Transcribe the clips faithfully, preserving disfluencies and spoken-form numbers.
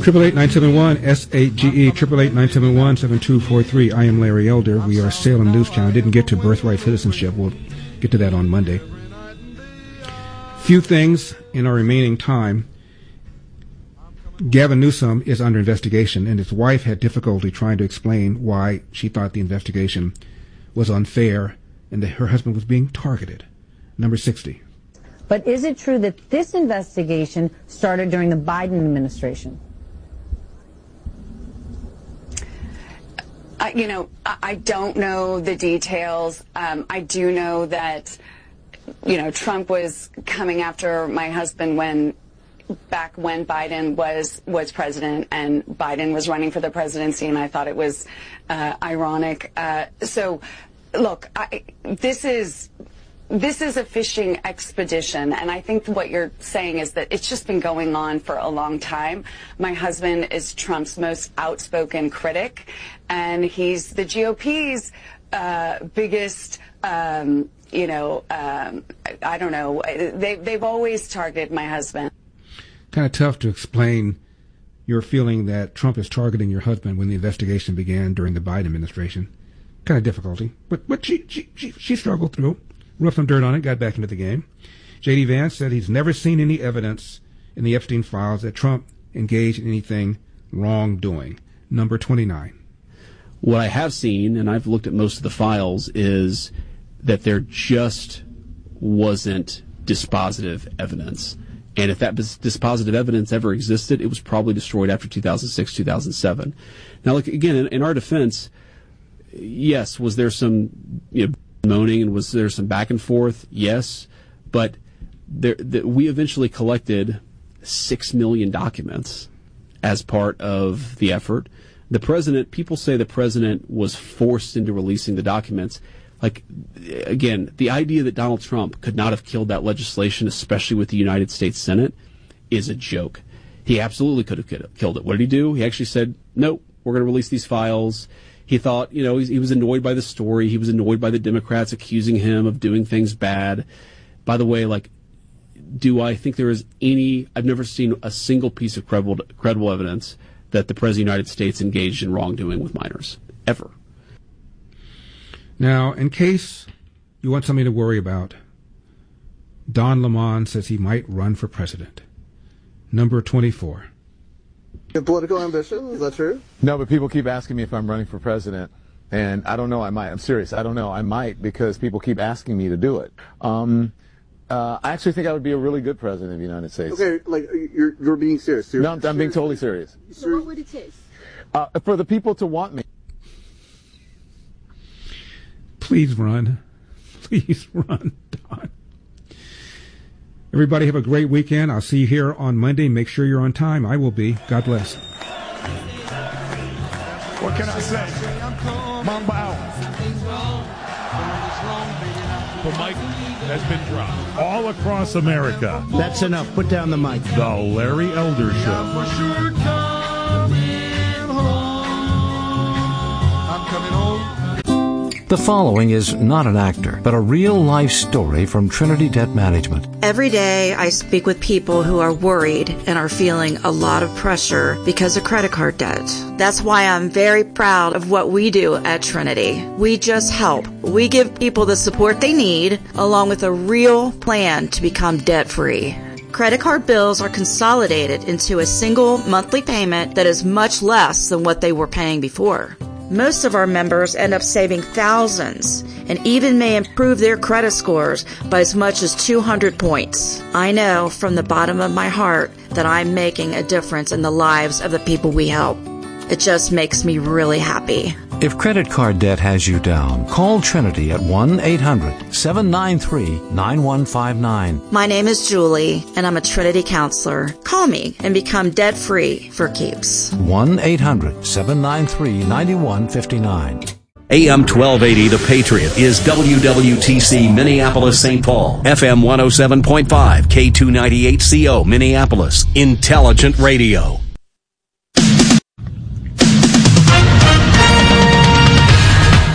Triple eight nine seven one S eight G E. Triple eight nine seven one seven two four three. I am Larry Elder. We are Salem News Channel. Didn't get to birthright citizenship. We'll get to that on Monday. Few things in our remaining time. Gavin Newsom is under investigation, and his wife had difficulty trying to explain why she thought the investigation was unfair and that her husband was being targeted. Number sixty. But is it true that this investigation started during the Biden administration? Uh, you know, I, I don't know the details. Um, I do know that, you know, Trump was coming after my husband when back when Biden was was president and Biden was running for the presidency, and I thought it was uh, ironic. Uh, so, look, I, this is this is a fishing expedition, and I think what you're saying is that it's just been going on for a long time. My husband is Trump's most outspoken critic, and he's the G O P's uh, biggest. Um, you know, um, I don't know. They they've always targeted my husband. Kind of tough to explain your feeling that Trump is targeting your husband when the investigation began during the Biden administration. Kind of difficulty, but but she she she, she struggled through, rubbed some dirt on it, got back into the game. J D Vance said he's never seen any evidence in the Epstein files that Trump engaged in anything wrongdoing. Number twenty-nine. What I have seen, and I've looked at most of the files, is that there just wasn't dispositive evidence. And if that dispositive evidence ever existed, it was probably destroyed after two thousand six, two thousand seven. Now, look, again, in, in our defense, yes, was there some you know, moaning and was there some back and forth? Yes. But there, the, we eventually collected six million documents as part of the effort. The president, people say the president was forced into releasing the documents. Like, again, the idea that Donald Trump could not have killed that legislation, especially with the United States Senate, is a joke. He absolutely could have killed it. What did he do? He actually said, nope, we're going to release these files. He thought, you know, he, he was annoyed by the story. He was annoyed by the Democrats accusing him of doing things bad. By the way, like, do I think there is any, I've never seen a single piece of credible, credible evidence that the President of the United States engaged in wrongdoing with minors, ever. Now, in case you want something to worry about, Don Lemon says he might run for president. Number twenty-four. Your political ambition, is that true? No, but people keep asking me if I'm running for president, and I don't know, I might. I'm serious, I don't know, I might, because people keep asking me to do it. Um, uh, I actually think I would be a really good president of the United States. Okay, like, you're, you're being serious. serious. No, I'm, I'm being totally serious. So what would it take? Uh, for the people to want me. Please run. Please run, Don. Everybody have a great weekend. I'll see you here on Monday. Make sure you're on time. I will be. God bless. What can I say? Mamba out. The mic has been dropped all across America. That's enough. Put down the mic. The Larry Elder Show. I'm coming home. The following is not an actor, but a real-life story from Trinity Debt Management. Every day I speak with people who are worried and are feeling a lot of pressure because of credit card debt. That's why I'm very proud of what we do at Trinity. We just help. We give people the support they need, along with a real plan to become debt-free. Credit card bills are consolidated into a single monthly payment that is much less than what they were paying before. Most of our members end up saving thousands and even may improve their credit scores by as much as two hundred points. I know from the bottom of my heart that I'm making a difference in the lives of the people we help. It just makes me really happy. If credit card debt has you down, call Trinity at one eight hundred seven nine three nine one five nine. My name is Julie, and I'm a Trinity counselor. Call me and become debt-free for keeps. one eight hundred seven nine three nine one five nine. A M twelve eighty The Patriot is W W T C Minneapolis Saint Paul, F M one oh seven point five, K two ninety-eight C O Minneapolis, Intelligent Radio.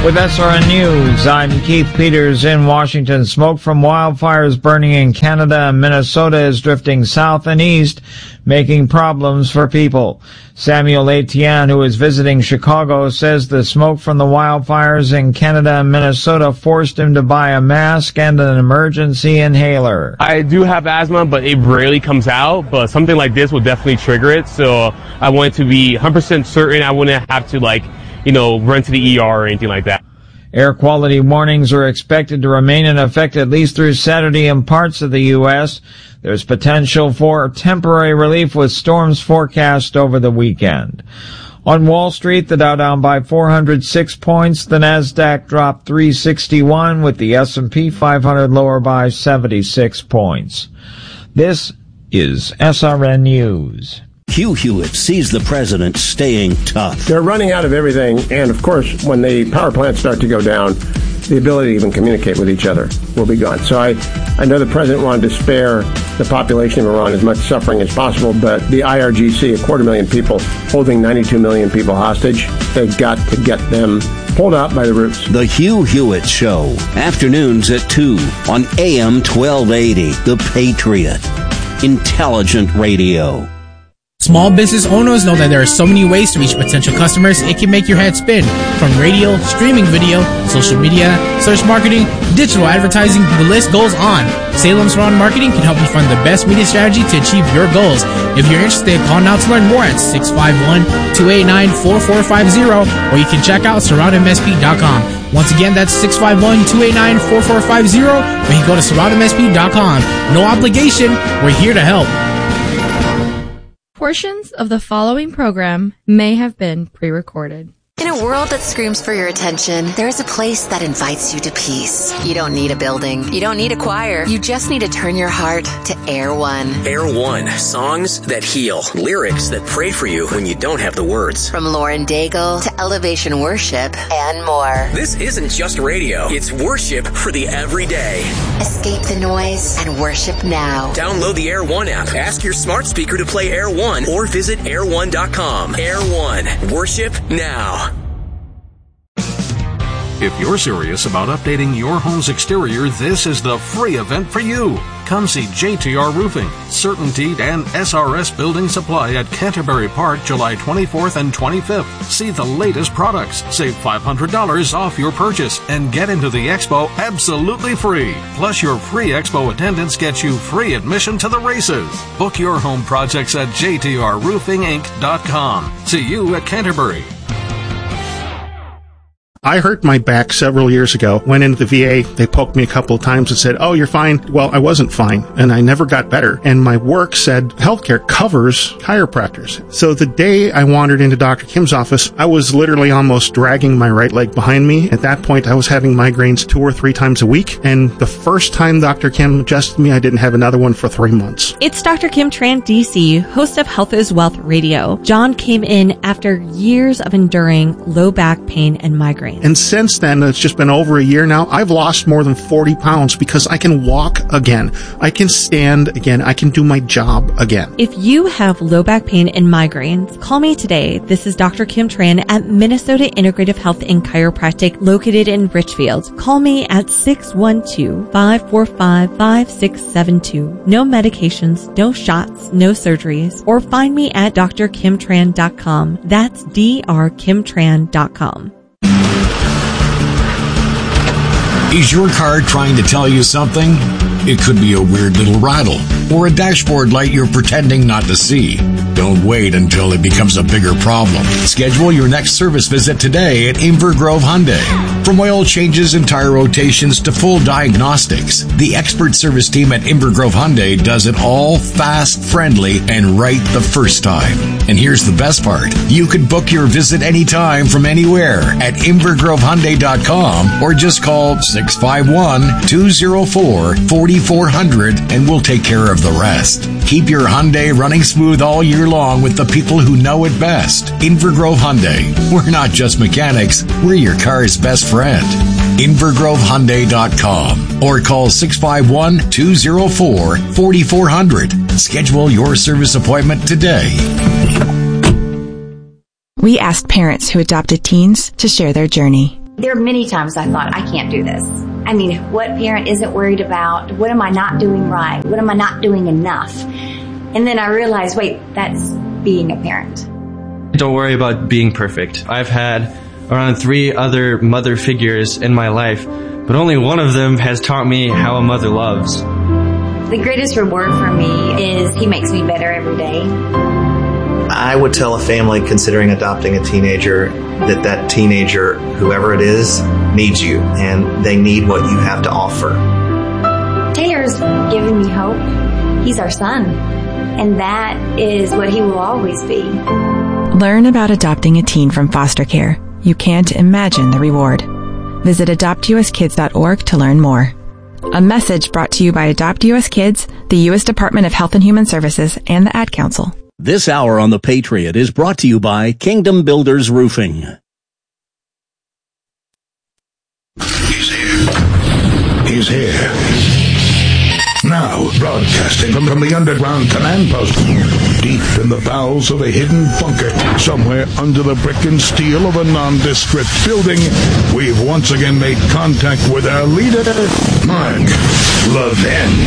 With S R N News, I'm Keith Peters in Washington. Smoke from wildfires burning in Canada and Minnesota is drifting south and east, making problems for people. Samuel Etienne, who is visiting Chicago, says the smoke from the wildfires in Canada and Minnesota forced him to buy a mask and an emergency inhaler. I do have asthma, but it rarely comes out, but something like this will definitely trigger it, so I wanted to be one hundred percent certain I wouldn't have to, like, you know, run to the E R or anything like that. Air quality warnings are expected to remain in effect at least through Saturday in parts of the U S. There's potential for temporary relief with storms forecast over the weekend. On Wall Street, the Dow down by four hundred six points, the Nasdaq dropped three sixty-one, with the S and P five hundred lower by seventy-six points. This is S R N News. Hugh Hewitt sees the president staying tough. They're running out of everything, and of course, when the power plants start to go down, the ability to even communicate with each other will be gone. So I, I know the president wanted to spare the population of Iran as much suffering as possible, but the I R G C, a quarter million people, holding ninety-two million people hostage, they've got to get them pulled out by the roots. The Hugh Hewitt Show, afternoons at two on A M twelve eighty, The Patriot. Intelligent radio. Small business owners know that there are so many ways to reach potential customers, it can make your head spin. From radio, streaming video, social media, search marketing, digital advertising, the list goes on. Salem Surround Marketing can help you find the best media strategy to achieve your goals. If you're interested, call now to learn more at six five one, two eight nine, four four five zero, or you can check out surround m s p dot com. Once again, that's six five one, two eight nine, four four five zero, or you can go to surround m s p dot com. No obligation, we're here to help. Portions of the following program may have been pre-recorded. In a world that screams for your attention, there is a place that invites you to peace. You don't need a building. You don't need a choir. You just need to turn your heart to Air One. Air One. Songs that heal. Lyrics that pray for you when you don't have the words. From Lauren Daigle to Elevation Worship and more. This isn't just radio. It's worship for the everyday. Escape the noise and worship now. Download the Air One app. Ask your smart speaker to play Air One or visit air one dot com. Air One. Worship now. If you're serious about updating your home's exterior, this is the free event for you. Come see J T R Roofing, Certainty, and S R S Building Supply at Canterbury Park July twenty-fourth and twenty-fifth. See the latest products, save five hundred dollars off your purchase, and get into the expo absolutely free. Plus, your free expo attendance gets you free admission to the races. Book your home projects at j t r roofing inc dot com. See you at Canterbury. I hurt my back several years ago, went into the V A, they poked me a couple of times and said, oh, you're fine. Well, I wasn't fine, and I never got better. And my work said healthcare covers chiropractors. So the day I wandered into Doctor Kim's office, I was literally almost dragging my right leg behind me. At that point, I was having migraines two or three times a week, and the first time Doctor Kim adjusted me, I didn't have another one for three months. It's Doctor Kim Tran, D C, host of Health is Wealth Radio. John came in after years of enduring low back pain and migraines. And since then, it's just been over a year now, I've lost more than forty pounds because I can walk again. I can stand again. I can do my job again. If you have low back pain and migraines, call me today. This is Doctor Kim Tran at Minnesota Integrative Health and Chiropractic located in Richfield. Call me at six one two, five four five, five six seven two. No medications, no shots, no surgeries. Or find me at d r kim tran dot com. That's d r kim tran dot com. Is your car trying to tell you something? It could be a weird little rattle or a dashboard light you're pretending not to see. Don't wait until it becomes a bigger problem. Schedule your next service visit today at Inver Grove Hyundai. From oil changes and tire rotations to full diagnostics, the expert service team at Inver Grove Hyundai does it all fast, friendly, and right the first time. And here's the best part. You can book your visit anytime from anywhere at inver grove hyundai dot com or just call six five one, two zero four, four four zero zero and we'll take care of the rest. Keep your Hyundai running smooth all year long with the people who know it best. Inver Grove Hyundai. We're not just mechanics, we're your car's best friend. inver grove hyundai dot com or call six five one, two zero four, four four zero zero. Schedule your service appointment today. We asked parents who adopted teens to share their journey. There are many times I thought, I can't do this. I mean, what parent isn't worried about, what am I not doing right? What am I not doing enough? And then I realized, wait, that's being a parent. Don't worry about being perfect. I've had around three other mother figures in my life, but only one of them has taught me how a mother loves. The greatest reward for me is he makes me better every day. I would tell a family considering adopting a teenager that that teenager, whoever it is, needs you, and they need what you have to offer. Taylor's given me hope. He's our son, and that is what he will always be. Learn about adopting a teen from foster care. You can't imagine the reward. Visit adopt u s kids dot org to learn more. A message brought to you by Adopt U S Kids, the U S Department of Health and Human Services, and the Ad Council. This hour on The Patriot is brought to you by Kingdom Builders Roofing. He's here. He's here. Now, broadcasting from, from the underground command post, deep in the bowels of a hidden bunker, somewhere under the brick and steel of a nondescript building, we've once again made contact with our leader, Mark Levin.